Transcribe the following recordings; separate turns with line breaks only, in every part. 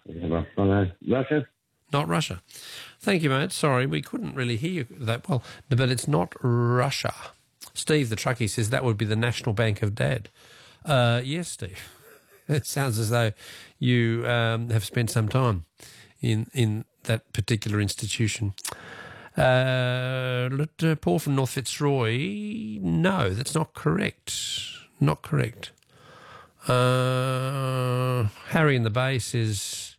Yeah, well, I know. Russia?
Not Russia. Thank you, mate. Sorry, we couldn't really hear you that well, but it's not Russia. Steve, the truckie, says that would be the National Bank of Dad. Yes, Steve. It sounds as though you have spent some time in that particular institution. Paul from North Fitzroy, no, that's not correct. Not correct. Harry in the Bay says...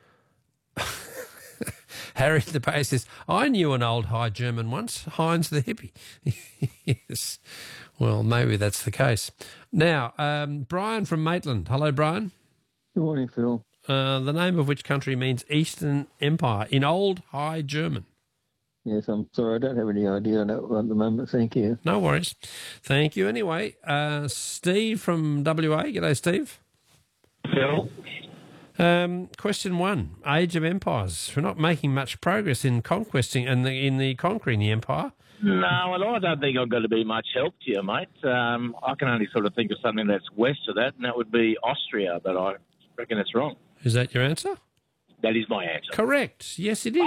Harry in the Bay says, I knew an old High German once, Heinz the hippie. Yes. Well, maybe that's the case. Now, Brian from Maitland. Hello, Brian.
Good morning, Phil.
The name of which country means Eastern Empire in Old High German?
Yes, I'm sorry, I don't have any idea on that at the moment. Thank you.
No worries. Thank you anyway. Steve from WA. G'day, Steve.
Phil?
Question 1. Age of Empires. We're not making much progress in conquesting and in conquering the empire.
No, well, I don't think I'm going to be much help to you, mate. I can only sort of think of something that's west of that, and that would be Austria, but I reckon it's wrong.
Is that your answer?
That is my answer.
Correct. Yes, it is.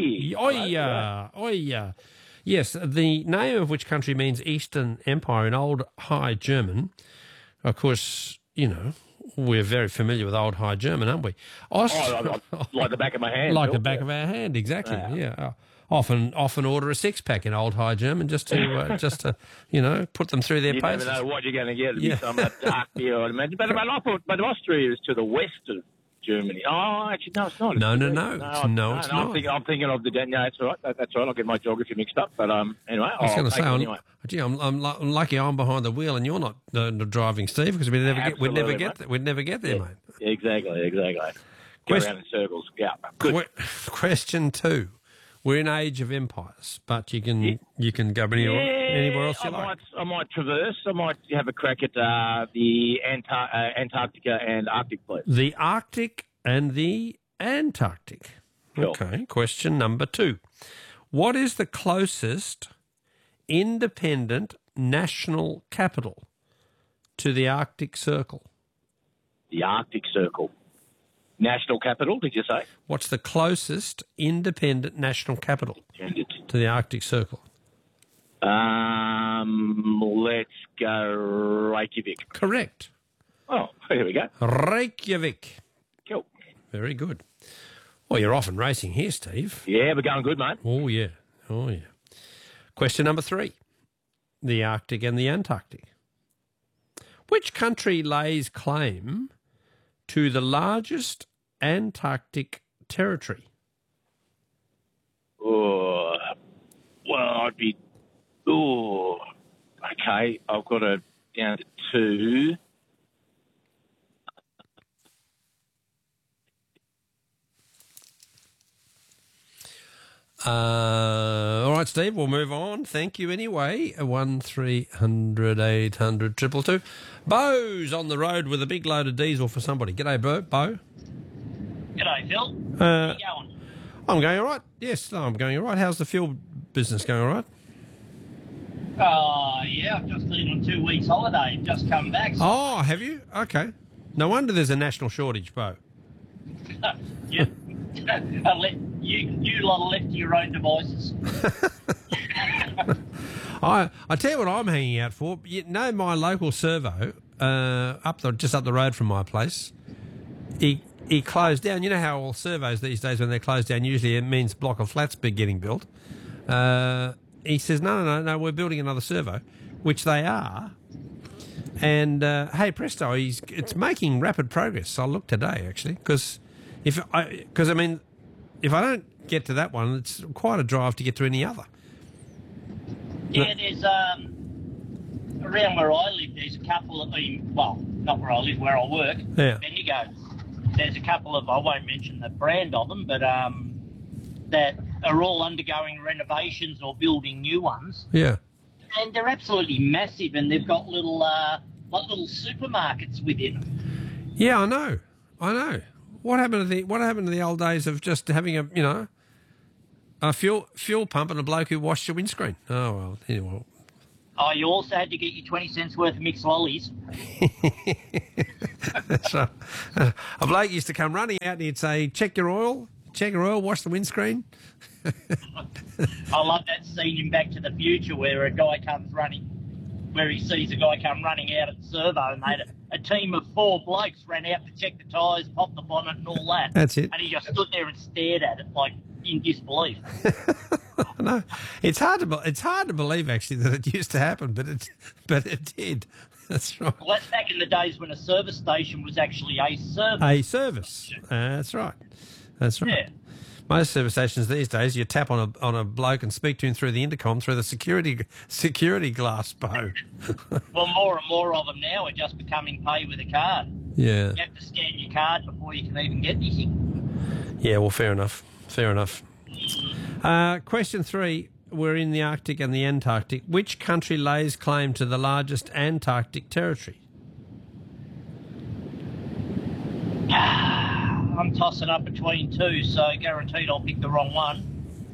Oya. Yes, the name of which country means Eastern Empire in Old High German. Of course, you know, we're very familiar with Old High German, aren't we?
Like the back of my hand.
Like the back of our hand, exactly. Yeah. Often order a 6-pack in Old High German just to put them through their paces.
You never know what you're going to get. It'll be some dark beer, I'd imagine. But I thought, Austria is to the west of Germany. Oh, actually, no, it's not.
No, it's not.
I'm thinking of the... No, that's all right. That's all right. I'll get my geography mixed up. But anyway,
I was going to say,
anyway.
I'm lucky I'm behind the wheel and you're not driving, Steve, because we'd never get there, mate.
Exactly. Go around in circles. Yeah. Good.
Question 2. We're in Age of Empires, but you can go anywhere else you like.
I might traverse. I might have a crack at the Antarctica and Arctic, please.
The Arctic and the Antarctic.
Sure.
Okay. Question number 2. What is the closest independent national capital to the Arctic Circle?
The Arctic Circle. National capital, did you say?
What's the closest independent national capital to the Arctic Circle?
Let's go Reykjavik.
Correct.
Oh, here we go.
Reykjavik.
Cool.
Very good. Well, you're off and racing here, Steve.
Yeah, we're going good, mate.
Oh, yeah. Question number 3. The Arctic and the Antarctic. Which country lays claim to the largest Antarctic territory?
Oh, well, I'd be... Oh, okay. I've got it down to 2.
All right, Steve, we'll move on. Thank you anyway. 1300 800 222. Bo's on the road with a big load of diesel for somebody. G'day, Bo.
G'day, Phil. How are you going?
I'm going all right. Yes, I'm going all right. How's the fuel business going all right?
Yeah, I've just been on 2 weeks holiday and just come back. So.
Oh, have you? Okay. No wonder there's a national shortage, Bo.
Yeah. You lot are left to your own devices.
I tell you what I'm hanging out for. You know, my local servo, just up the road from my place, he closed down. You know how all servos these days, when they're closed down, usually it means a block of flats getting built. He says, no, we're building another servo, which they are. And hey, presto, it's making rapid progress. I'll look today, actually, because if I don't get to that one, it's quite a drive to get to any other.
Yeah, there's around where I live, there's a couple of, not where I live, where I work.
Yeah.
Bendigo. There's a couple of, I won't mention the brand of them, but that are all undergoing renovations or building new ones.
Yeah.
And they're absolutely massive, and they've got little little supermarkets within them.
Yeah, I know. What happened to the old days of just having a fuel pump and a bloke who washed your windscreen? Oh well, anyway.
Oh, you also had to get your 20 cents worth of mixed lollies.
That's right. A bloke used to come running out and he'd say, check your oil, wash the windscreen.
I love that scene in Back to the Future where he sees a guy come running out at the servo, and a team of 4 blokes ran out to check the tyres, pop the bonnet and all that.
That's it.
And he just stood there and stared at it like in disbelief.
No, it's hard to believe actually that it used to happen, but it did. That's right.
Well, that's back in the days when a service station was actually a service.
A service. That's right. That's right.
Yeah.
Most service stations these days, you tap on a bloke and speak to him through the intercom through the security glass, Bo.
Well, more and more of them now are just becoming pay with a card.
Yeah.
You have to scan your card before you can even get anything.
Yeah. Well, fair enough. Fair enough. Question 3. We're in the Arctic and the Antarctic. Which country lays claim to the largest Antarctic territory?
I'm tossing up between 2, so guaranteed I'll pick the wrong one.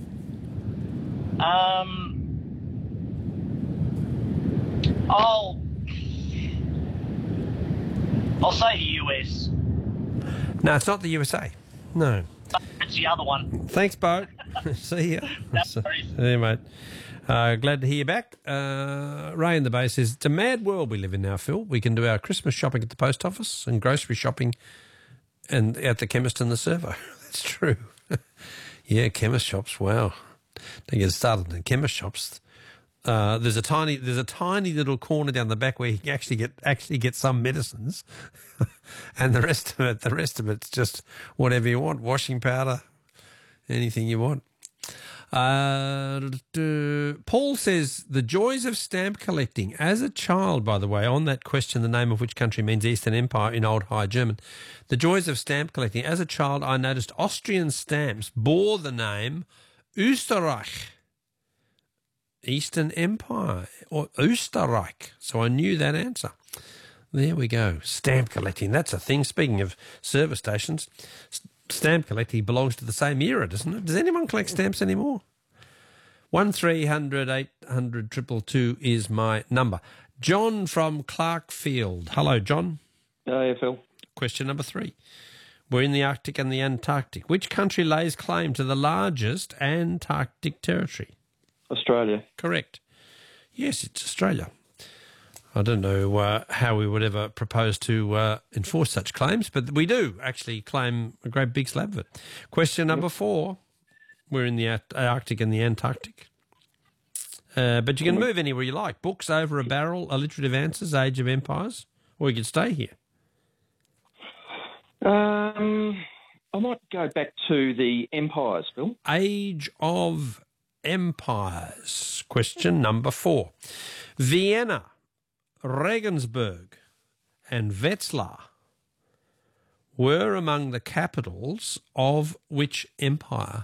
I'll say the US.
No, it's not the USA. No.
It's the other one.
Thanks, Bo. See ya. See you, mate. Glad to hear you back. Ray in the Bay says, it's a mad world we live in now, Phil. We can do our Christmas shopping at the post office and grocery shopping and at the chemist and the servo. That's true. Yeah, chemist shops. Wow. Don't get started in chemist shops. There's a tiny little corner down the back where you can actually get some medicines, and the rest of it's just whatever you want. Washing powder, anything you want. Paul says the joys of stamp collecting as a child. By the way, on that question, the name of which country means Eastern Empire in Old High German. The joys of stamp collecting as a child. I noticed Austrian stamps bore the name Österreich. Eastern Empire or Österreich. So I knew that answer. There we go. Stamp collecting, that's a thing. Speaking of service stations, stamp collecting belongs to the same era, doesn't it? Does anyone collect stamps anymore? 1300 800 222 is my number. John from Clarkfield. Hello, John.
Yeah, Phil.
Question number 3. We're in the Arctic and the Antarctic. Which country lays claim to the largest Antarctic territory?
Australia.
Correct. Yes, it's Australia. I don't know how we would ever propose to enforce such claims, but we do actually claim a great big slab of it. Question number 4. We're in the Arctic and the Antarctic. But you can move anywhere you like. Books over a barrel, alliterative answers, Age of Empires, or you can stay here.
I might go back to the empires, Phil.
Age of Empires. Question number 4. Vienna, Regensburg and Wetzlar were among the capitals of which empire?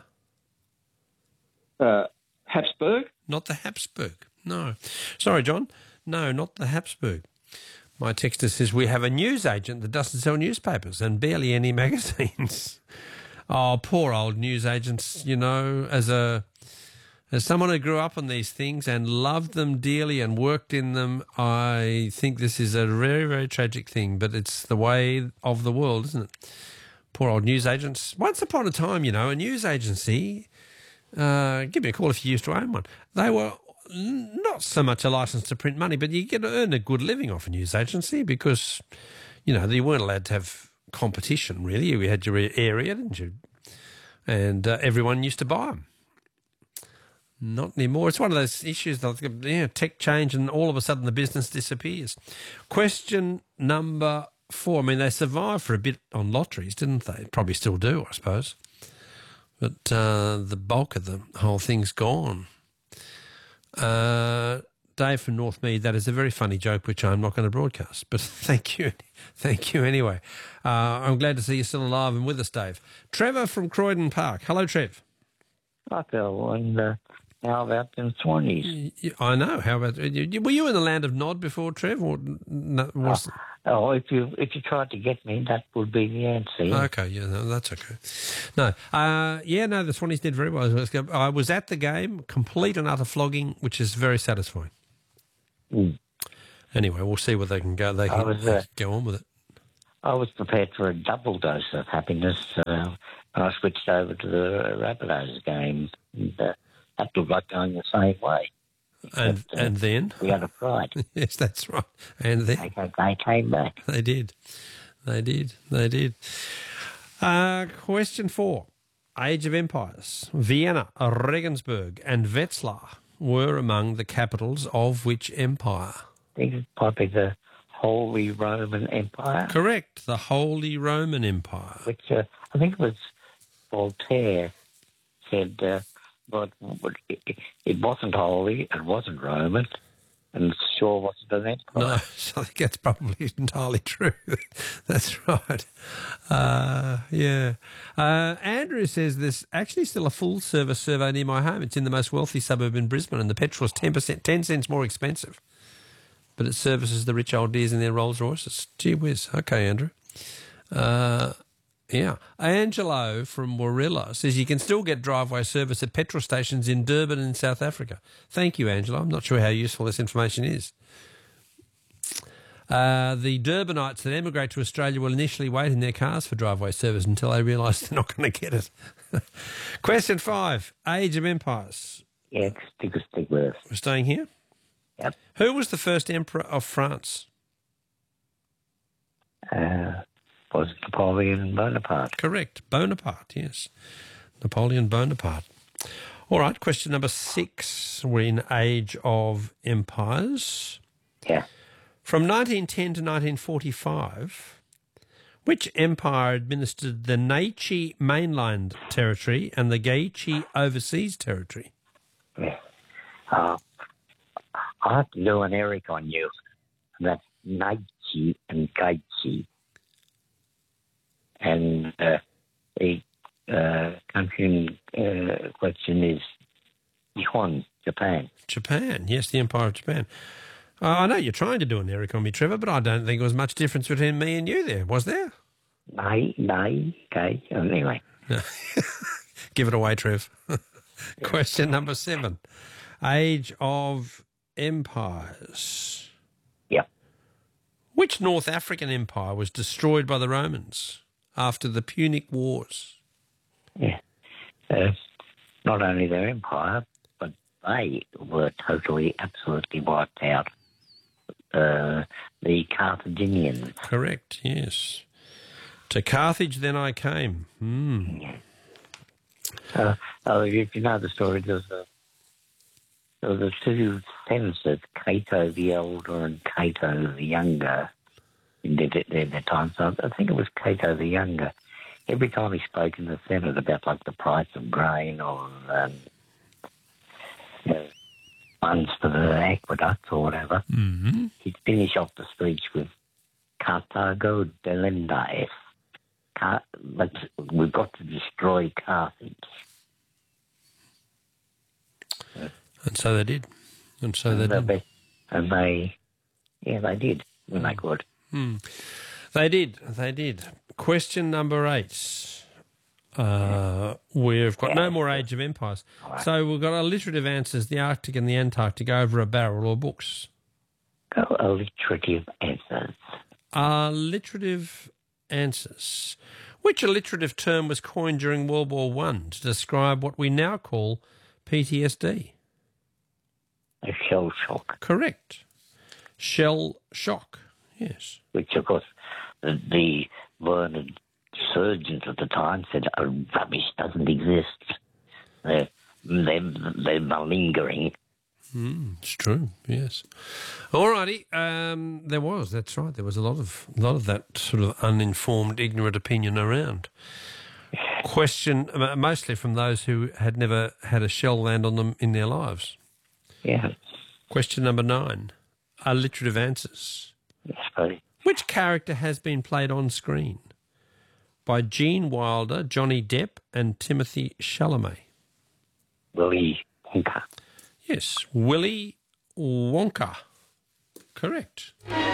Habsburg?
Not the Habsburg. No. Sorry, John. No, not the Habsburg. My texter says we have a newsagent that doesn't sell newspapers and barely any magazines. Oh, poor old newsagents, you know, as someone who grew up on these things and loved them dearly and worked in them, I think this is a very, very tragic thing, but it's the way of the world, isn't it? Poor old newsagents. Once upon a time, you know, a news agency, give me a call if you used to own one, they were not so much a license to print money, but you get to earn a good living off a news agency because, you know, you weren't allowed to have competition, really. You had your area, didn't you? And everyone used to buy them. Not anymore. It's one of those issues that, you know, tech change and all of a sudden the business disappears. Question number 4. I mean, they survived for a bit on lotteries, didn't they? Probably still do, I suppose. But the bulk of the whole thing's gone. Dave from Northmead, that is a very funny joke, which I'm not going to broadcast. But thank you. Thank you anyway. I'm glad to see you're still alive and with us, Dave. Trevor from Croydon Park. Hello, Trev.
Hi, Phil. And how about them Swannies?
I know. How about were you in the land of Nod before, Trev? Or
if you tried to get me, that would be the answer. Yeah.
Okay, yeah, no, that's okay. No, the Swannies did very well. I was at the game, complete and utter flogging, which is very satisfying.
Mm.
Anyway, we'll see where they can go. They can go on with it.
I was prepared for a double dose of happiness when I switched over to the Rabbitohs game. And, that looked like going the same way.
And then?
We had a fright.
Yes, that's right. And then?
They came back.
They did. Question 4. Age of Empires. Vienna, Regensburg and Wetzlar were among the capitals of which empire?
I think it's probably the Holy Roman Empire.
Correct, the Holy Roman Empire.
Which I think it was Voltaire said, but it wasn't holy, it wasn't Roman, and it sure wasn't an empire.
No, I think that's probably entirely true. That's right. Yeah. Andrew says there's actually still a full-service survey near my home. It's in the most wealthy suburb in Brisbane, and the petrol is 10 cents more expensive. But it services the rich old dears in their Rolls Royces. Gee whiz. Okay, Andrew. Yeah. Angelo from Warilla says you can still get driveway service at petrol stations in Durban and South Africa. Thank you, Angelo. I'm not sure how useful this information is. The Durbanites that emigrate to Australia will initially wait in their cars for driveway service until they realise they're not going to get it. Question 5. Age of Empires.
Yeah, stick with us.
We're staying here?
Yep.
Who was the first emperor of France?
Was Napoleon Bonaparte.
Correct. Bonaparte, yes. Napoleon Bonaparte. All right, question number 6. We're in Age of Empires.
Yeah.
From 1910 to 1945, which empire administered the Naichi mainland territory and the Gaichi overseas territory?
Yeah. I have to do an Eric on you. That's Naichi and Gaichi. And the country question is Nihon, Japan.
Japan, yes, the Empire of Japan. I know you're trying to do an Eric on me, Trevor, but I don't think there was much difference between me and you there, was there?
Okay. Anyway.
Give it away, Trev. Question number 7. Age of Empires.
Yep.
Which North African empire was destroyed by the Romans after the Punic Wars?
Yeah. Not only their empire, but they were totally, absolutely wiped out. The Carthaginians.
Correct, yes. To Carthage then I came.
If you know the story, there were the two senators, Cato the Elder and Cato the Younger, in their time. So I think it was Cato the Younger. Every time he spoke in the Senate about like the price of grain or funds for the aqueducts or whatever, he'd finish off the speech with Carthago delenda est. We've got to destroy Carthage.
And so they did. And
they did when they could.
They did. Question number 8. We've got no more Age of Empires. Right. So we've got alliterative answers, the Arctic and the Antarctic, over a barrel or books.
Go alliterative answers.
Alliterative answers. Which alliterative term was coined during World War I to describe what we now call PTSD?
A shell shock.
Correct. Shell shock, yes.
Which, of course, the learned surgeons at the time said, rubbish doesn't exist. They're malingering.
It's true, yes. All righty. That's right. There was a lot of that sort of uninformed, ignorant opinion around. Question, mostly from those who had never had a shell land on them in their lives.
Yeah.
Question number 9. Alliterative answers.
Yes, buddy.
Which character has been played on screen by Gene Wilder, Johnny Depp and Timothy Chalamet?
Willy Wonka.
Yes, Willy Wonka. Correct.